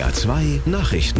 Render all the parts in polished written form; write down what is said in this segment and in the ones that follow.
NDR 2 Nachrichten.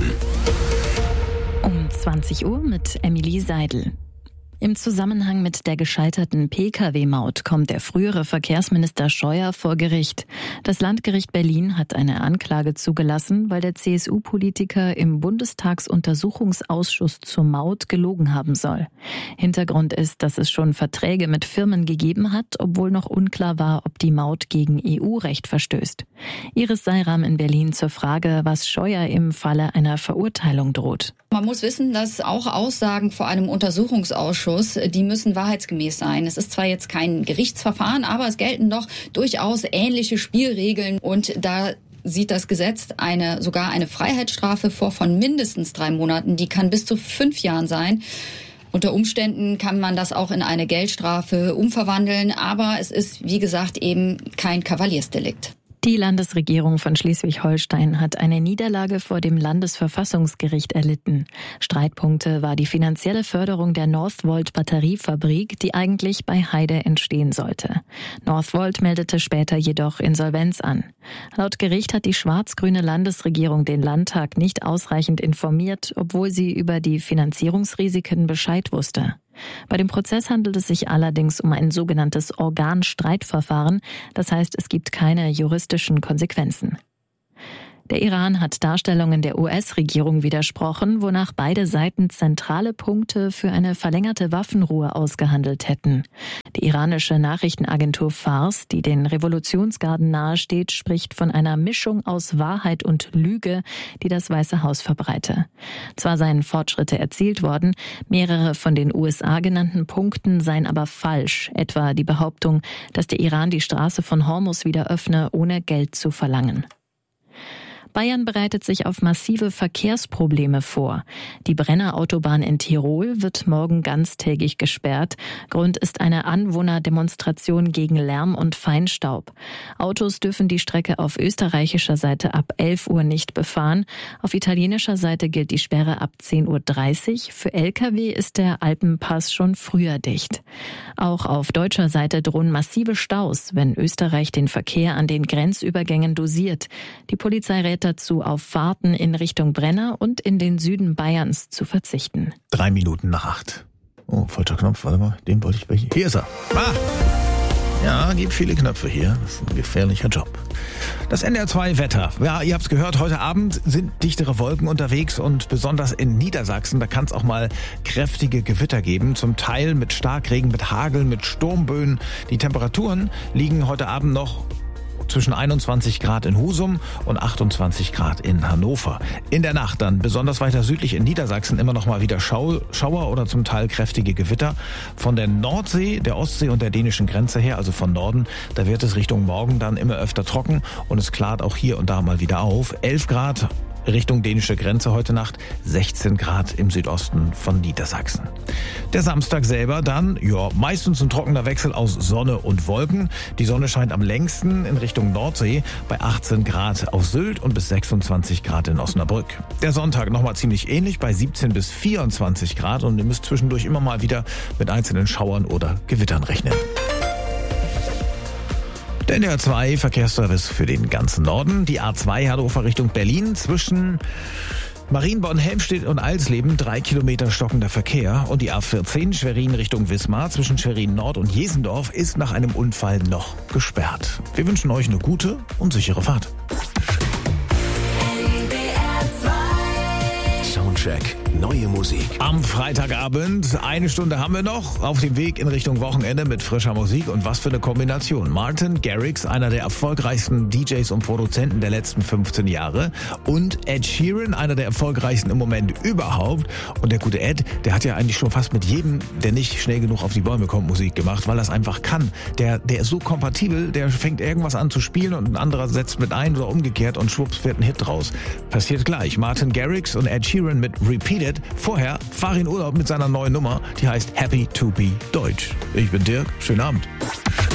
Um 20 Uhr mit Emilie Seidel. Im Zusammenhang mit der gescheiterten Pkw-Maut kommt der frühere Verkehrsminister Scheuer vor Gericht. Das Landgericht Berlin hat eine Anklage zugelassen, weil der CSU-Politiker im Bundestagsuntersuchungsausschuss zur Maut gelogen haben soll. Hintergrund ist, dass es schon Verträge mit Firmen gegeben hat, obwohl noch unklar war, ob die Maut gegen EU-Recht verstößt. Iris Seiram in Berlin zur Frage, was Scheuer im Falle einer Verurteilung droht. Man muss wissen, dass auch Aussagen vor einem Untersuchungsausschuss, die müssen wahrheitsgemäß sein. Es ist zwar jetzt kein Gerichtsverfahren, aber es gelten doch durchaus ähnliche Spielregeln und da sieht das Gesetz sogar eine Freiheitsstrafe vor von mindestens 3 Monaten. Die kann bis zu 5 Jahren sein. Unter Umständen kann man das auch in eine Geldstrafe umverwandeln, aber es ist, wie gesagt, eben kein Kavaliersdelikt. Die Landesregierung von Schleswig-Holstein hat eine Niederlage vor dem Landesverfassungsgericht erlitten. Streitpunkte war die finanzielle Förderung der Northvolt Batteriefabrik, die eigentlich bei Heide entstehen sollte. Northvolt meldete später jedoch Insolvenz an. Laut Gericht hat die schwarz-grüne Landesregierung den Landtag nicht ausreichend informiert, obwohl sie über die Finanzierungsrisiken Bescheid wusste. Bei dem Prozess handelt es sich allerdings um ein sogenanntes Organstreitverfahren, das heißt, es gibt keine juristischen Konsequenzen. Der Iran hat Darstellungen der US-Regierung widersprochen, wonach beide Seiten zentrale Punkte für eine verlängerte Waffenruhe ausgehandelt hätten. Die iranische Nachrichtenagentur Fars, die den Revolutionsgarden nahesteht, spricht von einer Mischung aus Wahrheit und Lüge, die das Weiße Haus verbreite. Zwar seien Fortschritte erzielt worden, mehrere von den USA genannten Punkten seien aber falsch, etwa die Behauptung, dass der Iran die Straße von Hormuz wieder öffne, ohne Geld zu verlangen. Bayern bereitet sich auf massive Verkehrsprobleme vor. Die Brennerautobahn in Tirol wird morgen ganztägig gesperrt. Grund ist eine Anwohnerdemonstration gegen Lärm und Feinstaub. Autos dürfen die Strecke auf österreichischer Seite ab 11 Uhr nicht befahren. Auf italienischer Seite gilt die Sperre ab 10.30 Uhr. Für Lkw ist der Alpenpass schon früher dicht. Auch auf deutscher Seite drohen massive Staus, wenn Österreich den Verkehr an den Grenzübergängen dosiert. Die Polizei rät dazu, auf Fahrten in Richtung Brenner und in den Süden Bayerns zu verzichten. 3 Minuten nach 8. Oh, falscher Knopf, warte mal, den wollte ich bei hier. Hier ist er. Ah! Ja, gibt viele Knöpfe hier. Das ist ein gefährlicher Job. Das NDR 2 Wetter. Ja, ihr habt es gehört, heute Abend sind dichtere Wolken unterwegs und besonders in Niedersachsen, da kann es auch mal kräftige Gewitter geben. Zum Teil mit Starkregen, mit Hagel, mit Sturmböen. Die Temperaturen liegen heute Abend noch zwischen 21 Grad in Husum und 28 Grad in Hannover. In der Nacht dann, besonders weiter südlich in Niedersachsen, immer noch mal wieder Schauer oder zum Teil kräftige Gewitter. Von der Nordsee, der Ostsee und der dänischen Grenze her, also von Norden, da wird es Richtung Morgen dann immer öfter trocken und es klart auch hier und da mal wieder auf. 11 Grad Richtung dänische Grenze heute Nacht, 16 Grad im Südosten von Niedersachsen. Der Samstag selber dann, meistens ein trockener Wechsel aus Sonne und Wolken. Die Sonne scheint am längsten in Richtung Nordsee bei 18 Grad auf Sylt und bis 26 Grad in Osnabrück. Der Sonntag nochmal ziemlich ähnlich bei 17 bis 24 Grad und ihr müsst zwischendurch immer mal wieder mit einzelnen Schauern oder Gewittern rechnen. Der NDR 2 Verkehrsservice für den ganzen Norden. Die A2 Hannover Richtung Berlin zwischen Marienborn, Helmstedt und Alsleben 3 Kilometer stockender Verkehr. Und die A14 Schwerin Richtung Wismar zwischen Schwerin Nord und Jesendorf ist nach einem Unfall noch gesperrt. Wir wünschen euch eine gute und sichere Fahrt. Soundcheck. Neue Musik. Am Freitagabend, 1 Stunde haben wir noch, auf dem Weg in Richtung Wochenende mit frischer Musik und was für eine Kombination. Martin Garrix, einer der erfolgreichsten DJs und Produzenten der letzten 15 Jahre und Ed Sheeran, einer der erfolgreichsten im Moment überhaupt. Und der gute Ed, der hat ja eigentlich schon fast mit jedem, der nicht schnell genug auf die Bäume kommt, Musik gemacht, weil er es einfach kann. Der ist so kompatibel, der fängt irgendwas an zu spielen und ein anderer setzt mit ein oder umgekehrt und schwupps wird ein Hit draus. Passiert gleich. Martin Garrix und Ed Sheeran mit Repeated. Vorher Farin Urlaub mit seiner neuen Nummer, die heißt Happy to be Deutsch. Ich bin Dirk, schönen Abend.